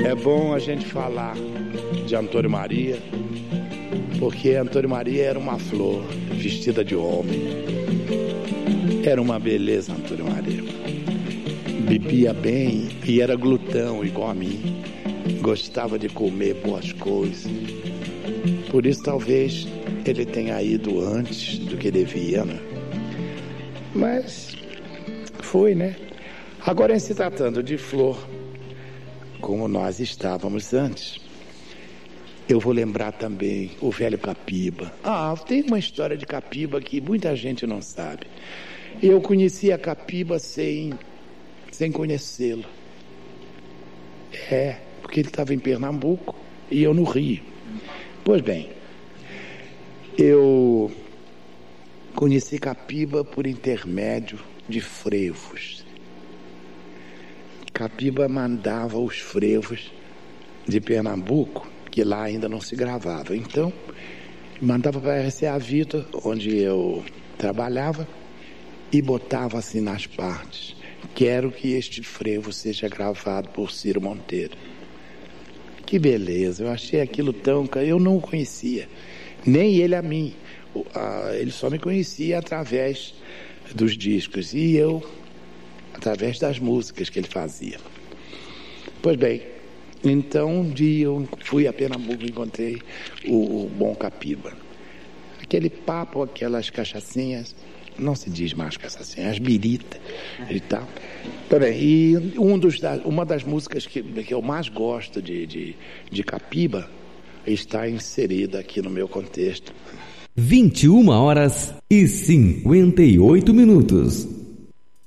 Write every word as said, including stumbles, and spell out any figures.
É bom a gente falar de Antônio Maria, porque Antônio Maria era uma flor vestida de homem. Era uma beleza, Antônio Maria. Bebia bem e era glutão igual a mim. Gostava de comer boas coisas. Por isso talvez ele tenha ido antes do que devia, né? Mas foi, né? Agora, em se tratando de flor, como nós estávamos antes, eu vou lembrar também o velho Capiba. Ah, tem uma história de Capiba que muita gente não sabe. Eu conheci a Capiba sem, sem conhecê-lo. É, porque ele estava em Pernambuco e eu no Rio. Pois bem, eu conheci Capiba por intermédio de frevos. Capiba mandava os frevos de Pernambuco, que lá ainda não se gravava. Então, mandava para a R C A Vida, onde eu trabalhava, e botava assim nas partes: quero que este frevo seja gravado por Ciro Monteiro. Que beleza, eu achei aquilo tão... Eu não o conhecia, nem ele a mim. Ele só me conhecia através dos discos e eu através das músicas que ele fazia. Pois bem, então um dia eu fui a Pernambuco e encontrei o, o bom Capiba. Aquele papo, aquelas cachaçinhas, não se diz mais cachaçinhas, as biritas e tal. Tá bem, e um dos, uma das músicas que, que eu mais gosto de, de, de Capiba está inserida aqui no meu contexto. vinte e uma horas e cinquenta e oito minutos.